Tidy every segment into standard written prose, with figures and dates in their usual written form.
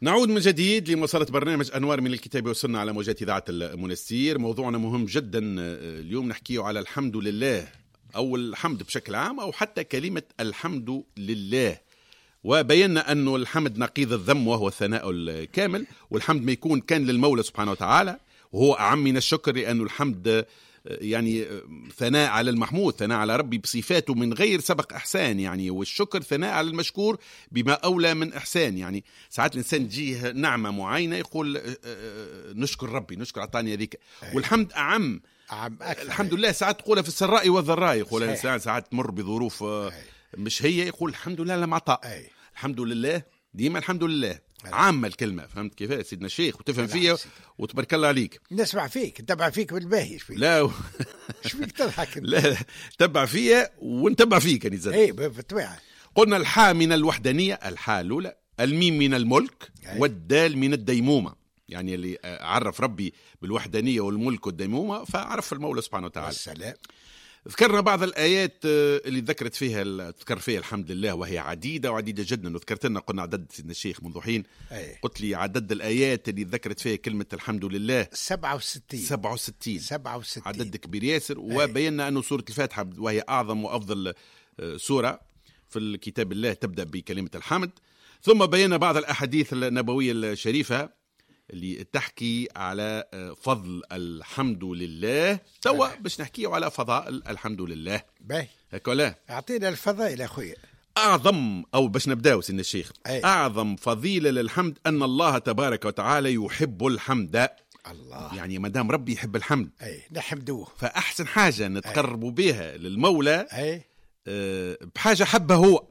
نعود من جديد لمواصلة برنامج أنوار من الكتاب والسنة على موجات إذاعة المنستير. موضوعنا مهم جدا اليوم، نحكيه على الحمد لله أو الحمد بشكل عام أو حتى كلمة الحمد لله. وبينا أنه الحمد نقيض الذم وهو الثناء الكامل، والحمد ما يكون كان للمولى سبحانه وتعالى وهو أعم من الشكر، لأنه الحمد يعني ثناء على المحمود، ثناء على ربي بصفاته من غير سبق إحسان يعني، والشكر ثناء على المشكور بما أولى من إحسان. يعني ساعات الإنسان تجيه نعمة معينة يقول نشكر ربي، نشكر عطاني هذيك، والحمد أعم الحمد لله. ساعات تقولها في السراء والضراء، يقول الإنسان ساعات تمر بظروف مش هي، يقول الحمد لله لما عطى، الحمد لله ديما الحمد لله عامة الكلمة. فهمت كيف سيدنا الشيخ؟ وتفهم فيها وتبارك الله عليك. نسمع فيك، نتبع فيك بالباهي. لا ايش فيك تضحك؟ لا تبع فيها ونتبع فيك يعني زاد. اي بالطبيعة. قلنا الحاء من الوحدانية، الحاء الأولى، الميم من الملك، والدال من الديمومة. يعني اللي عرف ربي بالوحدانية والملك والديمومة فعرف المولى سبحانه وتعالى. السلام. ذكرنا بعض الآيات اللي ذكرت فيها تذكر فيها الحمد لله، وهي عديدة وعديدة جدا. وذكرت لنا قلنا عدد سيدنا الشيخ منذ حين، قلت لي عدد الآيات اللي ذكرت فيها كلمة الحمد لله 67 عدد كبير ياسر. وبينا أنه سورة الفاتحة وهي أعظم وأفضل سورة في الكتاب الله تبدأ بكلمة الحمد. ثم بينا بعض الأحاديث النبوية الشريفة اللي تحكي على فضل الحمد لله. توا باش نحكيه على فضائل الحمد لله. باهي هكا لا اعطينا الفضائل اخويا. اعظم او باش نبداو سيدنا الشيخ، اعظم فضيله للحمد ان الله تبارك وتعالى يحب الحمد. الله يعني ما دام ربي يحب الحمد نحمدوه، فاحسن حاجه نتقربوا بها للمولى بحاجه حبه هو،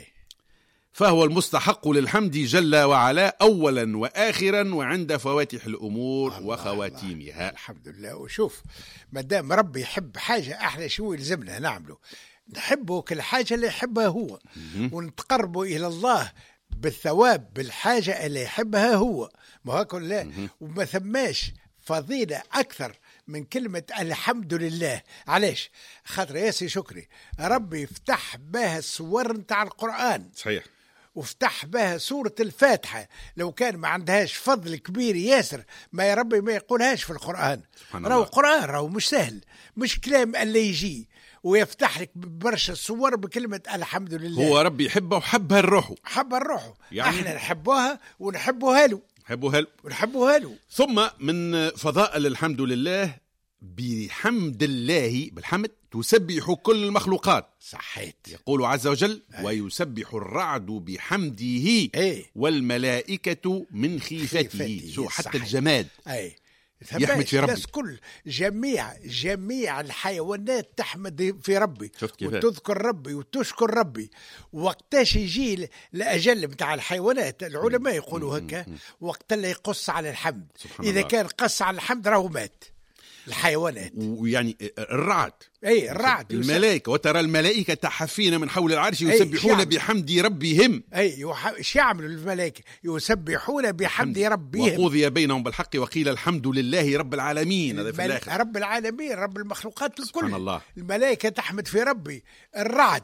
فهو المستحق للحمد جل وعلا أولا وآخرا وعند فواتح الأمور وخواتيمها. الحمد لله. وشوف ما دام ربي يحب حاجة احنا شو يلزمنا نعمله؟ نحبه كل حاجة اللي يحبها هو، ونتقربوا إلى الله بالثواب بالحاجة اللي يحبها هو. ما هو لا، وما ثماش فضيلة أكثر من كلمة الحمد لله. علاش؟ خاطر ياسي شكري ربي يفتح بها السور نتاع القرآن، صحيح، وفتح بها سورة الفاتحة. لو كان ما عندهاش فضل كبير ياسر ما يا ربي ما يقولهاش في القرآن. راهو القرآن راهو مش سهل، مش كلام اللي يجي ويفتح لك برشا الصور بكلمة الحمد لله. هو ربي يحبه وحبها الروح، حبها الروح يعني احنا نحبوها ونحبوها له، ونحبوها له. ثم من فضائل الحمد لله بحمد الله، بالحمد تسبح كل المخلوقات. صحيت. يقول عز وجل ويسبح الرعد بحمده والملائكة من خيفته. شو حتى الجماد يحمد في ربي. كل جميع الحيوانات تحمد في ربي وتذكر ربي وتشكر ربي. وقتاش يجي لأجل متاع الحيوانات العلماء يقولوا هكا، وقت اللي يقص على الحمد، إذا كان قص على الحمد راهو مات الحيوانات. ويعني الرعد الرعد الملائكة، وترى الملائكة حافين من حول العرش يسبحون بحمد ربهم. ايش يعملوا الملائكة؟ يسبحون بحمد ربهم. وقضي بينهم بالحق وقيل الحمد لله رب العالمين. هذا في الآخر رب العالمين، رب المخلوقات الكل. سبحان الله. الملائكة تحمد في ربي. الرعد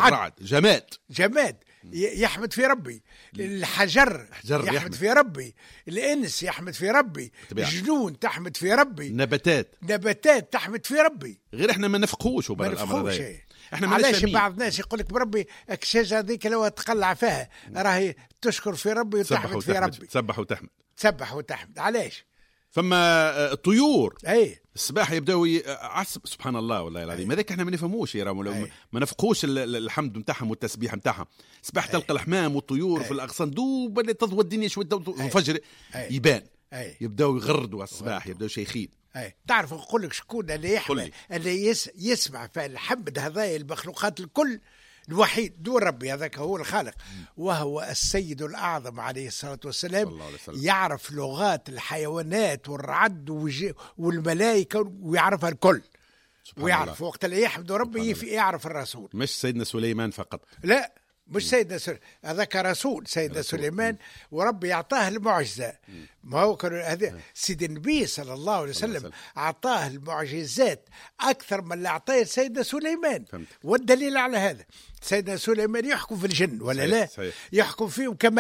جماد يحمد في ربي. الحجر يحمد في ربي. الإنس يحمد في ربي. الجنون تحمد في ربي. نباتات تحمد في ربي. غير احنا ما نفقهوش الأمر هذا. احنا علاش بعض الناس يقول لك بربي الشجرة هذيك لو تقلع فيها راهي تشكر في ربي وتحمد في ربي. تسبح وتحمد. علاش؟ فما طيور السباح يبداو عصب. سبحان الله والله العظيم، هذاك احنا ما نفهموش يا راهو، ما نفقوش الحمد نتاعهم والتسبيح نتاعهم. سباح تلقى الحمام والطيور في الاغصان دوب اللي تضوى الدنيا شويه الفجر يبان يبداو يغردوا الصباح، يبداو شيخين. تعرف نقول لك شكون اللي يحمد اللي يسمع في الحمد هذا المخلوقات الكل؟ الوحيد دون ربي، هذاك هو الخالق، وهو السيد الأعظم عليه الصلاة والسلام. يعرف لغات الحيوانات والرعد والملائكة ويعرفها الكل، ويعرف وقت اللي يحمد ربي يعرف الرسول. مش سيدنا سليمان فقط، لا مش سيدنا سليمان، هذاك رسول سيدنا سليمان، وربي يعطاه المعجزة. ما هو هذا سيد النبي صلى الله عليه وسلم أعطاه المعجزات أكثر من اللي أعطاه سيدنا سليمان. والدليل على هذا سيدنا سليمان يحكم في الجن ولا لا؟ صحيح. يحكم فيهم كملك،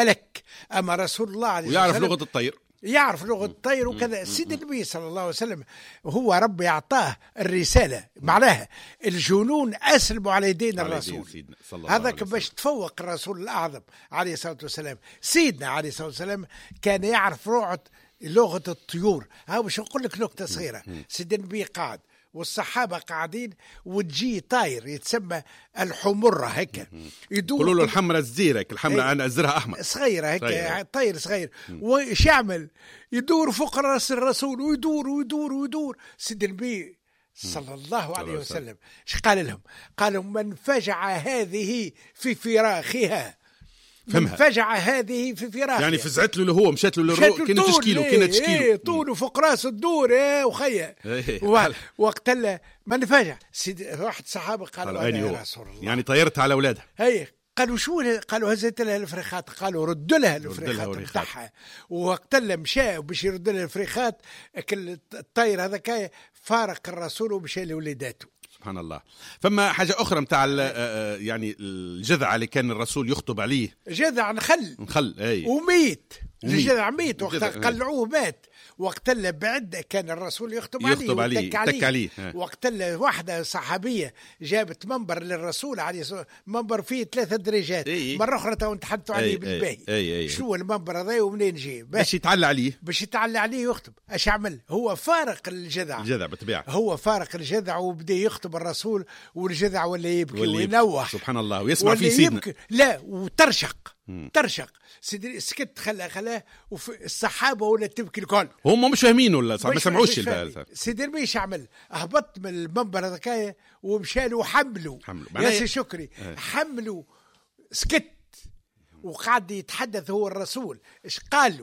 أما رسول الله عليه الصلاة ويعرف والسلام لغة الطير. يعرف لغة الطير وكذا. سيد النبي صلى الله عليه وسلم هو ربي أعطاه الرسالة، معناها الجنون أسلموا على يدين الرسول. هذاك باش تفوق الرسول الأعظم عليه الصلاة والسلام. سيدنا عليه الصلاة والسلام كان يعرف لغة الطيور. ها باش نقول لك نكتة صغيرة. سيد النبي قاعد والصحابة قاعدين وتجي طاير يتسمى الحمرة هكا يدور. يقولوا له الحمرة الزيرة، الحمرة أنا أزرها أحمر صغيرة هكا طاير صغير. وش يعمل؟ يدور فوق راس الرسول ويدور ويدور ويدور. سيد النبي صلى الله عليه وسلم ايش قال لهم؟ قال لهم من فجع هذه في فراخها، من فجع هذه في فراخها، يعني فزعت له هو، مشات له للروح، كانت تشكيله كانت تشكيله طوله فوق راس الدور وخيا وقت من فجع. واحد صحابه قالوا يا رسول الله يعني طيرت على اولادها. قالوا شو؟ قالوا هزت لها الفريخات. قالوا ردوا لها الفريخات بتاعها. وقت مشى باش يرد لها الفريخات، الطير هذاك فارق الرسول ومشى لوليداته. سبحان الله. فما حاجة أخرى متاع يعني الجذع اللي كان الرسول يخطب عليه، جذع نخل وميت. الجذع ميت وقت قلعوه مات. وقت اللي بعد كان الرسول يخطب عليه تك عليه. وقت اللي واحدة صحابية جابت منبر للرسول عليه الصلاة والسلام، منبر فيه 3 درجات. مرة أخرى تو نتحدثوا عليه بالباهي. شو المنبر هذا ومنين جاي؟ باش يتعلى عليه يخطب. ايش عمل؟ هو فارق الجذع بالطبيعة. هو فارق الجذع وبدا يخطب الرسول، والجذع ولا يبكي وينوح. سبحان الله. ويسمع في سيدنا لا وترشق سكت خلاه الصحابه ولا تبكي الكل. هم مش فاهمين ولا ما سمعوش. سيدي النبي ايش عمل؟ هبط من المنبر هذاك ومشى له وحملوا ياسر شكري حملوا. سكت وقعد يتحدث هو الرسول. ايش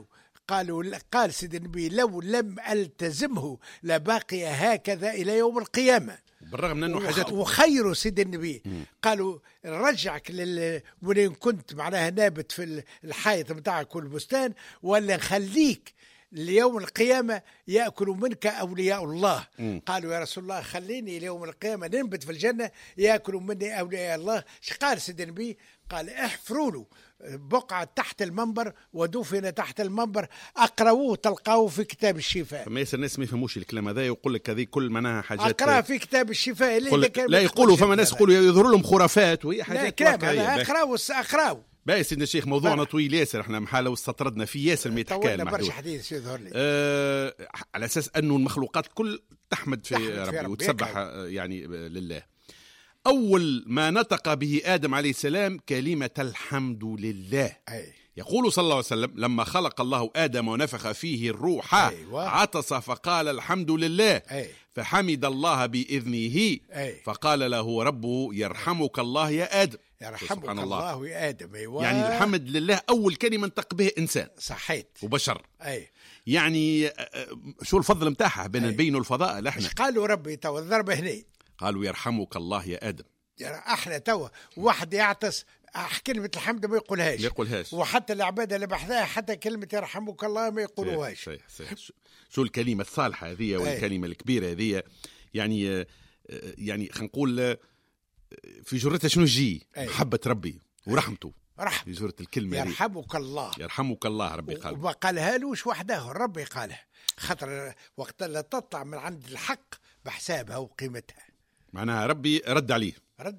قال سيدي النبي لو لم التزمه لباقي هكذا الى يوم القيامه، بالرغم من انه حاجات وخير سيد النبي. قالوا نرجعك وين كنت معناها نابت في الحائط بتاعك والبستان، ولا نخليك ليوم القيامة يأكل منك أولياء الله. قالوا يا رسول الله خليني ليوم القيامة ننبت في الجنة يأكل مني أولياء الله. قال سيد النبي قال احفروا له بقعة تحت المنبر ودفن تحت المنبر، أقرأوه تلقاه في كتاب الشفاء. فما ياسر الناس ما يفهموش الكلام هذا، يقول لك هذه كل معناها حاجات أقرأ في كتاب الشفاء. لا يقولوا فما ناس يقولوا يظهروا لهم خرافات وهي حاجات واقعية. أقرأوا باهي سيدنا الشيخ. موضوعنا طويل ياسر، احنا محاله واستطردنا فيه ياسر ما يتحكى لنا برشا حديث يظهر لي. على اساس انه المخلوقات كل تحمد في ربي وتسبح يعني لله. أول ما نطق به آدم عليه السلام كلمة الحمد لله. يقول صلى الله عليه وسلم لما خلق الله آدم ونفخ فيه الروح عطس فقال الحمد لله فحمد الله بإذنه فقال له ربه يرحمك الله يا آدم. يرحمك الله يا آدم. يعني الحمد لله أول كلمة انطق به إنسان صحيت وبشر. يعني شو الفضل متاعها بين الفضائل. احنا قالوا ربي تو الضربة هنا قالوا يرحمك الله يا آدم. احنا توا واحد يعطس كلمة الحمد ما يقولهاش وحتى العبادة اللي بحثها حتى كلمة يرحمك الله ما يقولوهاش. صحيح. شو الكلمة الصالحة هذه والكلمة الكبيرة هذه. يعني خلينا نقول في جرتها شنو جي محبة ربي ورحمته. في جرة الكلمة يرحمك الله. يرحمك الله ربي قال. وما قالها لوش وحده ربي قالها، خاطر وقت اللي تطلع من عند الحق بحسابها وقيمتها. معناها ربي رد عليه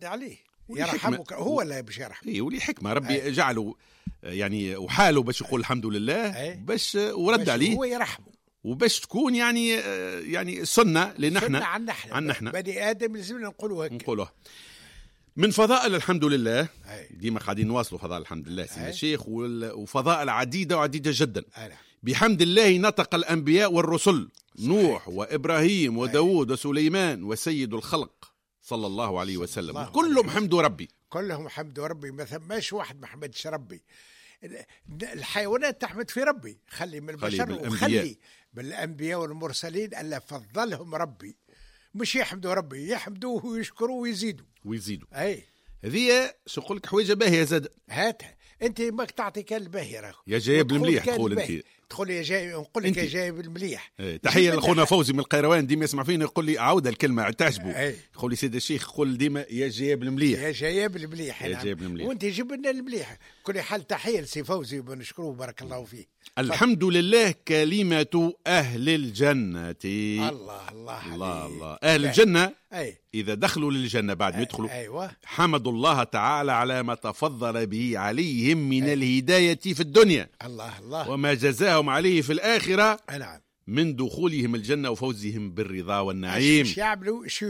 يرحمك هو اللي باش يرحم. ولي حكمة ربي جعله يعني وحاله باش يقول الحمد لله باش ورد عليه هو يرحمه وباش تكون يعني سنة لنحن عن نحن بني آدم لازمنا نقولوها. من فضائل الحمد لله ديما قاعدين نواصلوا فضائل الحمد لله سيدنا الشيخ، وفضائل عديدة جدا. بحمد الله نطق الأنبياء والرسل نوح وإبراهيم وداود وسليمان وسيد الخلق صلى الله عليه وسلم كلهم حمدوا ربي. ما ثماش واحد ما حمدش ربي. الحيوانات تحمد في ربي، خلي من البشر وخلي بالأنبياء والمرسلين ألا فضلهم ربي. مش يحمدوا ربي، يحمدوه ويشكروه ويزيدوا. هذه شو نقول لك حوايج باهيه زاد. هاتها انت ماك تعطي كان الباهي راهو يا جايب المليح تقول انت. تقول يا جاي نقول لك يا جايب المليح. تحيه لخونا فوزي من القيروان ديما يسمع فينا يقول لي عاود الكلمه تعجبه. يقول لي سيد الشيخ قول ديما يا جايب المليح. يا جايب المليح. يا جايب المليح. وانت جيب لنا المليح. كل حال تحيه لسي فوزي ونشكروه بارك الله فيه. الحمد لله كلمة أهل الجنة. الله الله الله الله. أهل الجنة أي. إذا دخلوا للجنة بعد ما يدخلوا أيوة. حمدوا الله تعالى على ما تفضل به عليهم من الهداية في الدنيا. الله الله. وما جزاهم عليه في الآخرة. نعم. من دخولهم الجنة وفوزهم بالرضا والنعيم. شو يعملوا شو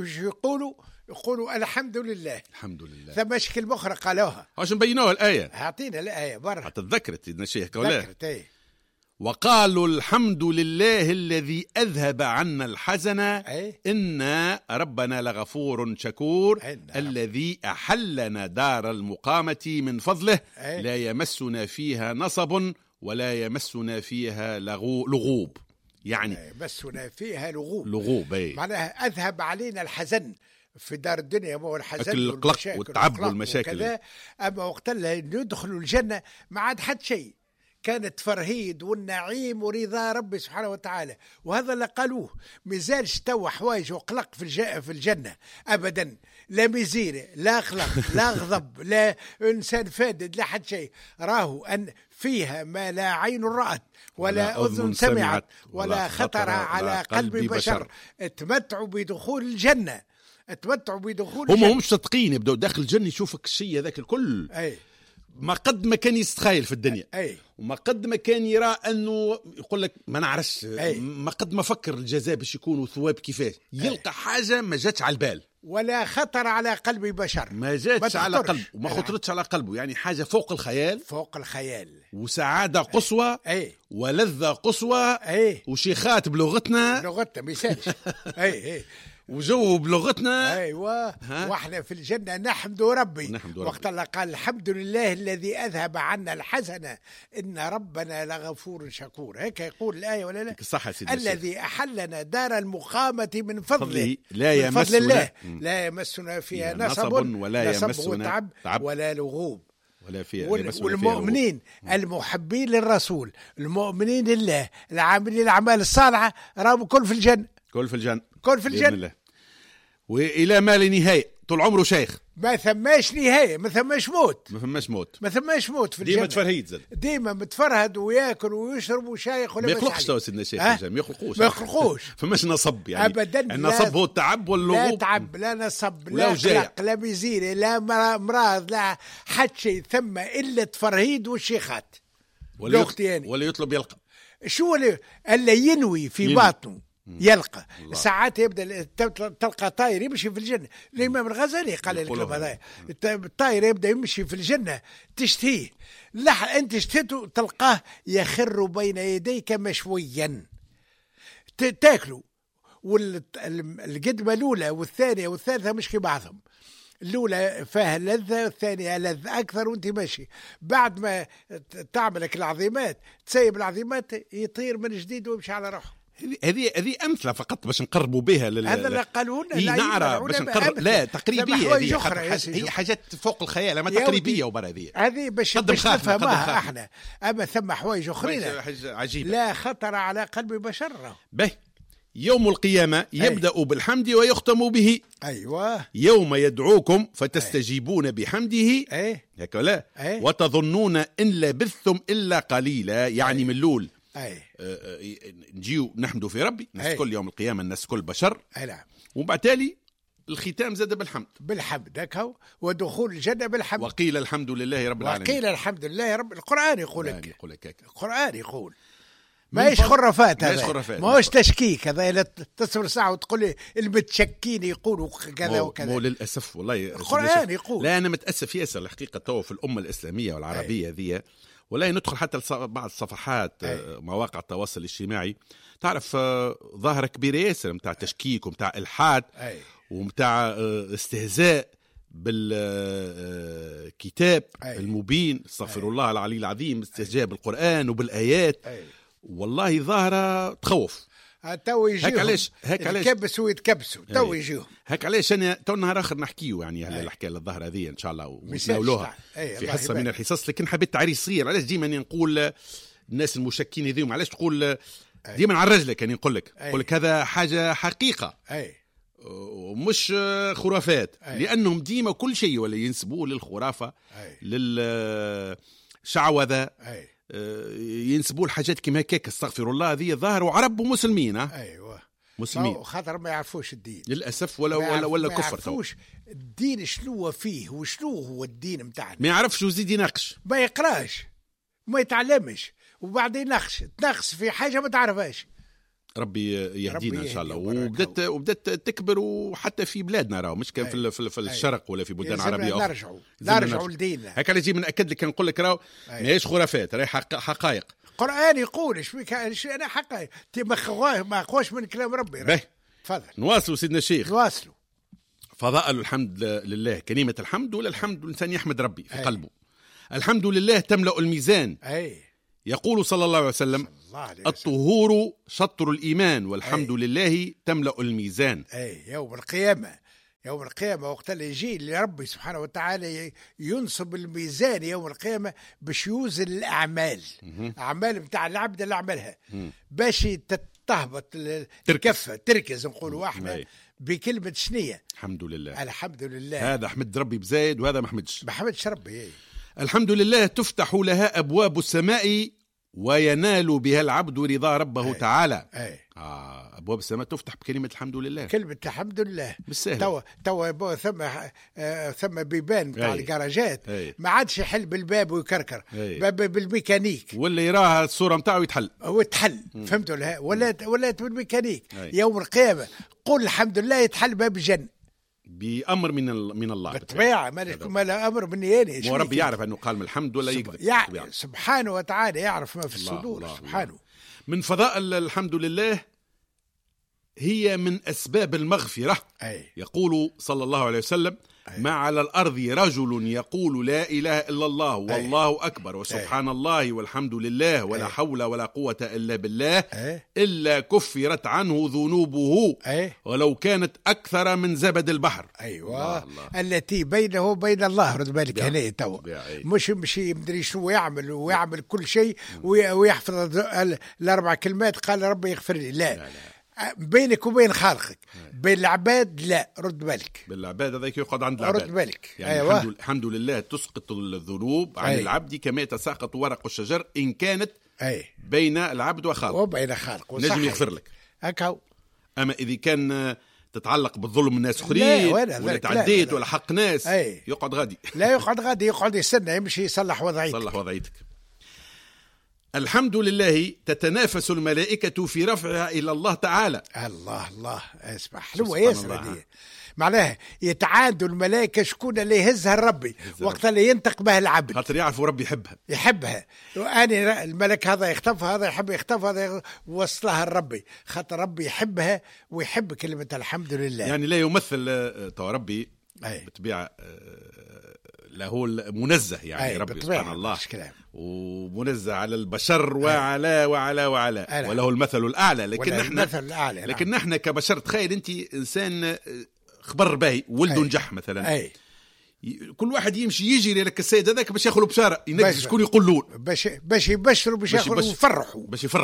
يقولوا الحمد لله. الحمد لله. ثم شكل أخرى قالوها. واش نبينوها الآية؟ أعطينا الآية برا. حتى تذكرت إذن الشيخ ولا؟ تذكرت. وقالوا الحمد لله الذي أذهب عنا الحزن أي. إن ربنا لغفور شكور الذي أحلنا دار المقامة من فضله أي. لا يمسنا فيها نصب ولا يمسنا فيها لغوب. يعني يمسنا فيها لغوب معناها أذهب علينا الحزن في دار الدنيا. ما هو الحزن القلق والتعب والمشاكل. أما وقت اللي يدخلوا الجنة ما عاد حد شيء. كانت فرهيد والنعيم ورضا ربي سبحانه وتعالى. وهذا اللي قالوه. مازالش توا حوايج وقلق في الجنة أبدا. لا مزيرة لا خلق لا غضب لا إنسان فادد لا حد شيء. راهو أن فيها ما لا عين رأت ولا أذن سمعت ولا خطر على قلب بشر. اتمتعوا بدخول الجنة. اتمتعوا بدخول الجنة. هم مش صدقين يبدأوا داخل الجنة يشوفك الشيء ذاك الكل. أي. ما قد ما كان يستخيل في الدنيا. أي. وما قد ما كان يرى انه يقول لك ما نعرفش. ما قد ما فكر الجزاء باش يكون ثواب كيفاش. يلقى حاجه ما جاتش على البال ولا خطر على قلب بشر. ما جاتش على قلبه وما خطرتش على قلبه. يعني حاجه فوق الخيال. فوق الخيال. وسعاده قصوى. ولذه قصوى. وشيخات بلغتنا ما يسالش. وجو بلغتنا. ايوه. واحنا في الجنه نحمد ربي. وقت الله قال الحمد لله الذي اذهب عنا الحزن ان ربنا لغفور شكور. هيك يقول الايه ولا لا؟ صح سيدي. الذي احلنا دار المقامه من فضله لا يمسنا. فضل الله لا يمسنا فيها نصب ولا يمسنا تعب ولا لغوب. ولا فيها. والمؤمنين المحبين للرسول المؤمنين لله العاملين الاعمال الصالحه راهم كل في الجنه. كل في الجنه. كل في الجنه. وإلى ما لا نهاية. طول عمره شيخ. ما ثماش نهاية. ما ثماش موت. ما ثماش موت في الجنة. ديما تفرهيد زاد. ديما متفرهد وياكل ويشرب وشايخ ولا ما يخلقش تو سيدنا الشيخ. ما يخلقوش. فماش نصب يعني. ابدا. النصب هو التعب واللغوب. لا تعب لا نصب لا قلق لا مزيرة لا مرض لا حد شيء ثم الا تفرهيد والشيخات. ولا يطلب يلقى. شو اللي ينوي في باطنه يلقى. ساعات يبدا تلقى طاير يمشي في الجنه. الامام الغزالي قال الكلام هذا. الطاير يبدا يمشي في الجنه تشتهيه. انت اشتهته تلقاه يخر بين يديك مشويا تاكله. والقدمه الاولى والثانيه والثالثه مش كبعضهم. الأولى فيها لذة والثانية لذ أكثر وأنت ماشي. بعد ما تعملك العظيمات تسيب العظيمات يطير من جديد ويمشي على روحه. هذه أمثلة فقط باش نقربوا بها هذا اللي قالوا لنا. نعرف باش نقرب. لا تقريبية. هي حاجات فوق الخيال أما تقريبية وبرا هذه باش نفهمها احنا. أما ثم حوايج أخرين عجيبة لا خطر على قلب بشر. به يوم القيامة يبدأ بالحمد ويختم به. أيوة. يوم يدعوكم فتستجيبون بحمده. هيك ولا؟ وتظنون إن لبثتم إلا قليلا. يعني من الأول نجيو نحمدوا في ربي. الناس كل يوم القيامة الناس كل بشر. نعم. وبعد تالي الختام زاد بالحمد هكا. ودخول الجنة بالحمد. وقيل الحمد لله رب العالمين. وقيل الحمد لله رب. القرآن يقول لك. القرآن يقول ماهيش خرافات. هذا ماهوش تشكيك. هذا لا تصبر ساعة وتقول لي المتشكين يقولوا كذا وكذا. مو للأسف والله القرآن يقول. لا أنا متأسف ياسر الحقيقة تو في الأمة الإسلامية والعربية ذي. ولا ندخل حتى بعض الصفحات مواقع التواصل الاجتماعي تعرف ظاهرة كبيرة ياسر متاع تشكيك ومتاع إلحاد ومتاع استهزاء بالكتاب المبين. استغفر الله العلي العظيم. استهزاء بالقرآن وبالآيات. والله ظاهرة تخوف. تو يجيهم هيك علاش يتكبسوا ويتكبسوا تو يجيهم. هيك علاش انا تو نهار اخر نحكيو يعني على الحكايه الظاهره هذه ان شاء الله ونتناولوها في حصه من الحصص. لكن حبيت تعريف صغير علاش ديما نقول الناس المشكين هذيهم علاش تقول ديما على رجلك، يعني نقول لك هذا حاجه حقيقه ومش خرافات. لانهم ديما كل شيء ولا ينسبوه للخرافه للشعوذه، ينسبوا الحاجات كما هكاك استغفر الله. هذه ظاهر وعرب ومسلمين. ايوه مسلمين خاطر ما يعرفوش الدين للاسف، ولا كفر. ما يعرفوش الدين شنو فيه وشنو هو الدين متاعنا. ما يعرفش وزيد يناقش، ما يقراش، ما يتعلمش، وبعدين تناقش في حاجه ما تعرفهاش. ربي يهدينا ان شاء الله. وبدت تكبر، وحتى في بلادنا راهو مش كان في الشرق ولا في بلدان عربيه اخرى. نرجعوا لديننا. هكا نجي ناكد لك، نقول لك راهو ماهيش خرافات، راهي حقائق. القران يقول انا حقائق ما خوش من كلام ربي. تفضل نواصلوا سيدنا الشيخ. نواصلوا. فضائل الحمد لله، كلمه الحمد ولا الحمد الانسان يحمد ربي في قلبه. الحمد لله تملأ الميزان. يقول صلى الله عليه وسلم الطهور شطر الإيمان والحمد لله تملأ الميزان. يوم القيامة وقت اللي يجي لربي سبحانه وتعالى ينصب الميزان يوم القيامة باش يوزن الأعمال. أعمال متاع العبد اللي عملها باش تهبط الكفة تركز نقولوا احنا بكلمة شنية الحمد لله. الحمد لله هذا حمد ربي بزايد، وهذا ما حمدش ربي. الحمد لله تفتح لها أبواب السماء وينال بها العبد رضا ربه تعالى. أبواب السماء تفتح بكلمة الحمد لله. كلمة الحمد لله بالسهل. تو ثم بيبان تاع الكراجات ما عادش يحل بالباب ويكركر باب بالميكانيك، ولا يراها الصورة متاعه ويتحل فهمتوا لها ولا بالميكانيك. يوم القيامة قل الحمد لله يتحل باب الجنة بأمر من الله بالطبيعة. ما لا أمر مني أنا. وربي يعرف أنه قال من الحمد ولا يكذب سبحانه وتعالى، يعرف ما في الصدور سبحانه. من فضائل الحمد لله هي من أسباب المغفرة. يقول صلى الله عليه وسلم ما على الأرض رجل يقول لا إله إلا الله والله أكبر وسبحان الله والحمد لله ولا حول ولا قوة إلا بالله إلا كفرت عنه ذنوبه ولو كانت أكثر من زبد البحر. الله. التي بينه وبين الله. رد بالك هنا تو مش يمدري شنو يعمل كل شيء ويحفظ الأربع كلمات قال ربي يغفر لي. لا. بينك وبين خالقك، بين العباد لا. رد بالك بالعباد هذاك يقعد عند العباد. رد بالك يعني الحمد لله تسقط الذنوب عن العبد كما يتساقط ورق الشجر إن كانت بين العبد وخالق وبين خالق نجم يغفر لك هكا. أما إذا كان تتعلق بالظلم الناس اخرين ولا تعديت ولا حق ناس يقعد غادي. لا يقعد غادي، يقعد يستنى يمشي يصلح وضعيتك. الحمد لله تتنافس الملائكة في رفعها إلى الله تعالى. الله اسمع حلوة ياسر هذه. معناها يتعادوا الملائكة شكون اللي يهزها الربي وقت اللي ينطق بها العبد، خاطر يعرفوا ربي يحبها. وأنا الملك هذا يخطفها، هذا يحب يخطفها، هذا وصلها الربي، خاطر ربي يحبها ويحب كلمة الحمد لله. يعني لا يمثل تو ربي بطبيعة له منزه، يعني ربي سبحان الله ومنزه على البشر وعلى وله المثل الأعلى. لكن نحن كبشر، تخيل أنت إنسان خبر باهي ولده نجح مثلا، كل واحد يمشي يجري لك السيد هذاك باش ياخذوا بشاره، ينقص شكون يقولون باش يبشروا باش يفرحوا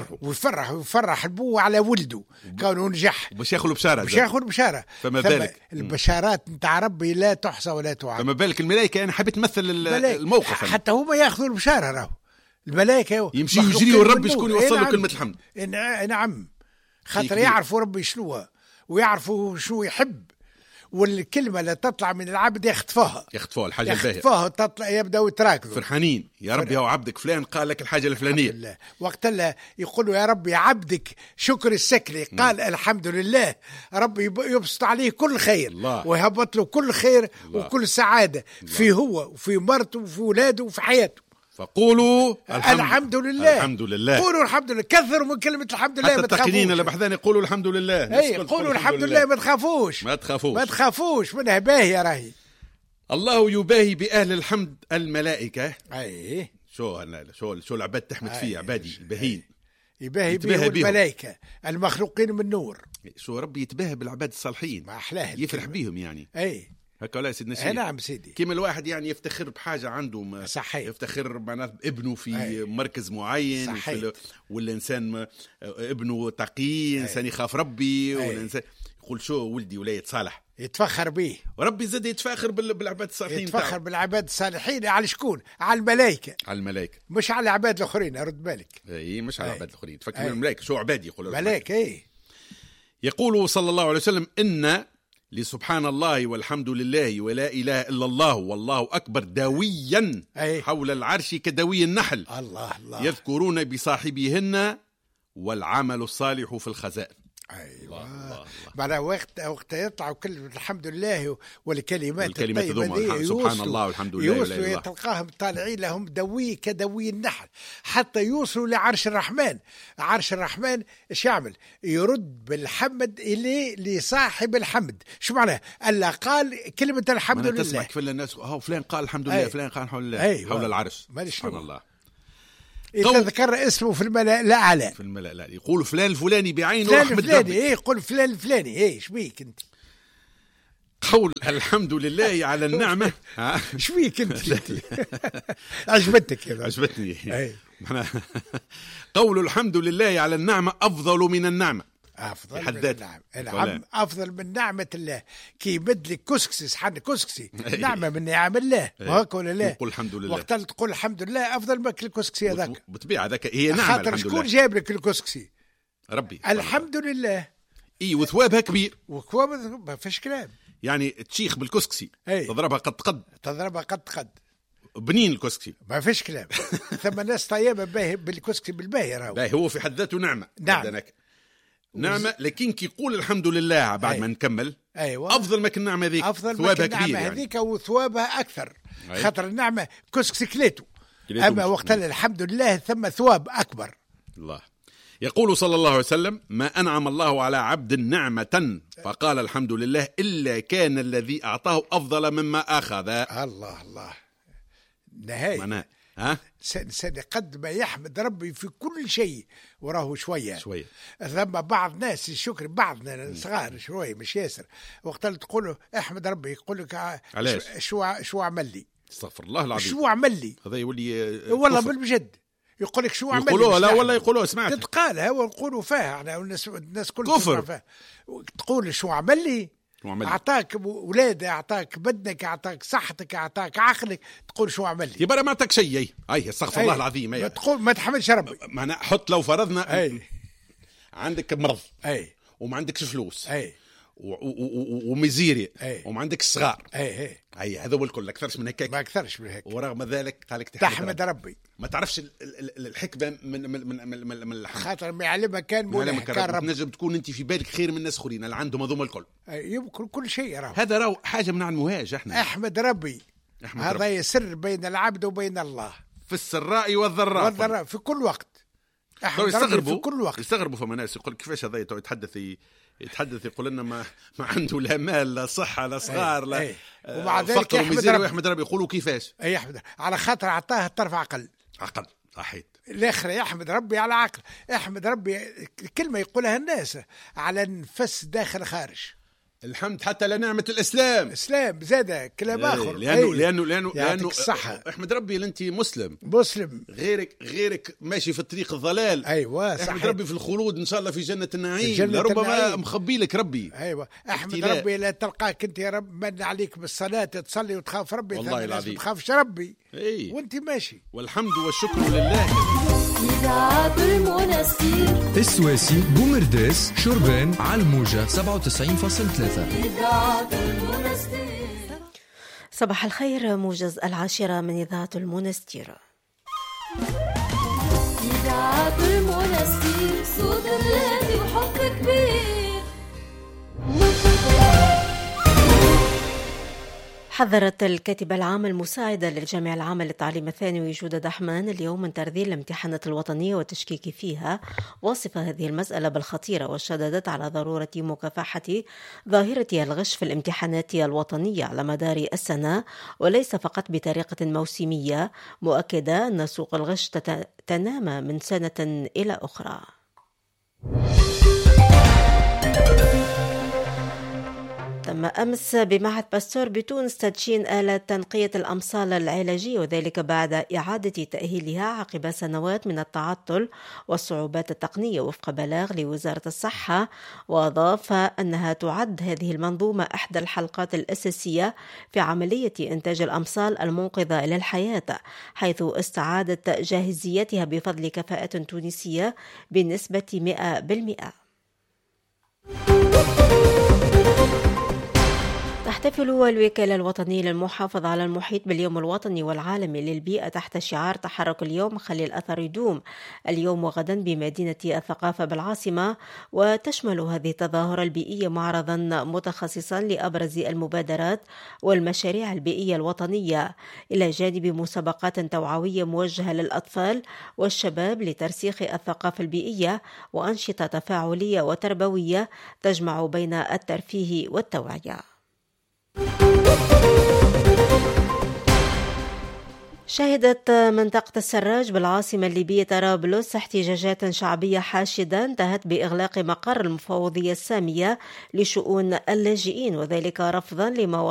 ويفرح البو على ولده كانوا نجح باش ياخذوا بشاره. فما بالك البشارات نتاع ربي لا تحصى ولا تعد. فما بالك الملائكه. انا حبيت تمثل الموقف حتى هما ياخذوا البشاره. راهو الملائكه يمشي يجري والرب شكون يوصل له كلمه الحمد. نعم خاطر يعرفوا ربي شنو ويعرفوا شنو يحب، والكلمة اللي تطلع من العبد يخطفوها الحاجة الباهية، يخطفوها تطلع، يبدأوا يتراكضوا فرحانين. يا رب يا عبدك فلان قال لك الحاجة الفلانية. وقت اللي يقولوا يا رب يا عبدك شكر السكري قال الحمد لله، ربي يبسط عليه كل خير ويهبط له كل خير وكل سعادة في هو وفي مرته وفي ولاده وفي حياته. فقولوا الحمد لله. قولوا الحمد لله، كثروا من كلمة الحمد لله. حتى التقنين اللي بحذاني يقولوا الحمد لله. قولوا الحمد لله، ما تخافوش منها باهية راهي. الله يباهي بأهل الحمد الملائكة. شو العباد تحمد فيه عبادي البهين. يباهي به الملائكة المخلوقين من نور. شو ربي يتباهى بالعباد الصالحين، ما أحلاه يفرح بيهم يعني. أي هكا ولا سيدنا الشيخ؟ نعم سيدي. كيما الواحد يعني يفتخر بحاجة عنده، صحيح، يفتخر معناه ابنه في مركز معين، ولا إنسان ابنه تقي، إنسان يخاف ربي، ولا إنسان يقول شو ولدي ولاية صالح، يتفخر به. وربي زاد يتفاخر بالعباد الصالحين، يتفخر بالعباد الصالحين. على شكون؟ على الملائكة. على الملائكة، مش على العباد الآخرين. أرد بالك. اي مش على العباد الآخرين، تفكر الملائكة شو عباد يقولوا ملائكة. اي يقول صلى الله عليه وسلم: إن لسبحان الله والحمد لله ولا إله إلا الله والله أكبر دويا حول العرش كدوي النحل. الله يذكرون بصاحبهن والعمل الصالح في الخزائن. أيوة. بعد وقت يطلعوا كلمة الحمد لله والكلمات الطيبة سبحان الله والحمد لله يوصلوا، تلقاهم طالعين لهم دوي كدوي النحل حتى يوصلوا لعرش الرحمن. عرش الرحمن ايش يعمل؟ يرد بالحمد إليه لصاحب الحمد. شو معناه؟ ألا قال كلمة الحمد لله. تسمع كيف الناس فلان قال الحمد لله، فلان قال الحمد لله حول العرش. سبحان الله. يتذكر اسمه في الملأ الأعلى. في الملأ لا يقول فلان الفلاني بعينه فلان الفلاني. يقول فلان الفلاني. شبيك انت؟ قول الحمد لله على النعمة. شبيك انت؟ عجبتك؟ عجبتني. قول الحمد لله على النعمة أفضل من النعمة. أفضل من النعم. أفضل من نعمة الله. كي يبد لك كسكسي صحن كسكسي نعمة من نعم الله. وهكا ولا لا؟ تقول الحمد لله. وقت تقول الحمد لله أفضل من الكسكسي هذاك. بطبيعة ذاك هي نعمة. خاطر شكون جاب لك الكسكسي؟ ربي. الحمد لله. وثوابها كبير. وثوابها ما فيش كلام. يعني تشيخ بالكسكسي تضربها قد تضربها قد بنين الكسكسي ما فيش كلام. ثم ناس طيبة بالكسكسي بالباهي راهو. هو في حد ذاته نعمة. نعم. نعمة. لكن كي يقول الحمد لله بعد ما نكمل أفضل ما النعمة هذيك. أفضل ما النعمة هذيك وثوابها أكثر. خاطر النعمة كسكسي كليتو. أما وقت الحمد لله ثم ثواب أكبر. الله. يقول صلى الله عليه وسلم: ما أنعم الله على عبد نعمة فقال الحمد لله إلا كان الذي أعطاه أفضل مما أخذ. الله نهاية. سنة قد ما يحمد ربي في كل شيء وراه شوية. ثم بعض ناس الشكر بعضنا صغار شوية مش ياسر. وقت اللي تقوله احمد ربي يقول لك شو عمل لي. استغفر الله العظيم. شو عمل لي هذا يولي والله بالبجد. يقول لك شو عمل لي. يقولوها لا والله يقولوها سمعت تتقالها ونقولوا فيها احنا الناس كلها كفر. تقول شو عمل لي. أعطاك ولادة، أعطاك بدنك، أعطاك صحتك، أعطاك عقلك، تقول شو عمل لي؟ يبقى ما أعطاك شيء. استغفر الله العظيم. ما تقول ما تحملش ربي. معناه حط لو فرضنا عندك مرض وما عندكش فلوس ومزيري وما عندكش صغار. هذا الكل أكثرش من هيك. ما أكثرش من هيك. ورغم ذلك قالك تحمد ربي. ما تعرفش الحكمة من الحمد. خاطر ما يعلمها كان مولاه كان رب. نجم تكون أنت في بالك خير من الناس آخرين اللي عندهم هذوما الكل. يمكن كل شيء راهو. هذا راهو حاجة من نعلموهاش احنا. أحمد ربي. هذا يسر بين العبد وبين الله. في السراء والضراء. في كل وقت. أحمد ربي في كل وقت. يستغربوا فما ناس يقول كيفاش هذا يتحدث يقول لنا ما عنده لا مال لا صحة لا صغار لا ومع ذلك يحمد ربي. يقولوا كيفاش يحمد على خاطر أعطاه الطرف عقل صحيح. الآخر يحمد ربي على عقل. احمد ربي كلمة يقولها الناس على نفس داخل خارج. الحمد حتى لنعمة الإسلام زاد كلام آخر. لأنه الصحة. احمد ربي أنت مسلم غيرك ماشي في الطريق الضلال. احمد ربي في الخلود إن شاء الله في جنة النعيم. ربما مخبي لك ربي. احمد ربي لا تلقاك أنت يا رب من عليك بالصلاة تصلي وتخاف ربي. والله العظيم ما تخافش ربي. وأنت ماشي. والحمد والشكر لله. إذاعة المنستير السواسي بومرداس شربان على الموجة 97.3. صباح الخير. موجز 10 من إذاعة المنستير. إذاعة المنستير صوت الذي وحب كبير. حذرت الكاتبة العامة المساعدة للجامعة العامة للتعليم الثانوي جودة دحمان اليوم من ترذيل الامتحانات الوطنية والتشكيك فيها، واصفة هذه المسألة بالخطيرة، وشددت على ضرورة مكافحة ظاهرة الغش في الامتحانات الوطنية على مدار السنة وليس فقط بطريقة موسمية، مؤكدة أن سوق الغش تنامى من سنة إلى أخرى. تم أمس بمعهد باستور بتونس تدشين آلة تنقية الأمصال العلاجية، وذلك بعد إعادة تأهيلها عقب سنوات من التعطل والصعوبات التقنية وفق بلاغ لوزارة الصحة. وأضاف أنها تعد هذه المنظومة إحدى الحلقات الأساسية في عملية إنتاج الأمصال المنقذة للحياة، حيث استعادت جاهزيتها بفضل كفاءة تونسية بنسبة 100%. تحتفل الوكالة الوطنية للمحافظة على المحيط باليوم الوطني والعالمي للبيئة تحت شعار تحرك اليوم خلي الأثر يدوم، اليوم وغدا بمدينة الثقافة بالعاصمة. وتشمل هذه التظاهرة البيئية معرضا متخصصا لأبرز المبادرات والمشاريع البيئية الوطنية، إلى جانب مسابقات توعوية موجهة للأطفال والشباب لترسيخ الثقافة البيئية وأنشطة تفاعلية وتربوية تجمع بين الترفيه والتوعية. شهدت منطقة السراج بالعاصمة الليبية طرابلس احتجاجات شعبية حاشدة انتهت بإغلاق مقر المفوضية السامية لشؤون اللاجئين، وذلك رفضا لما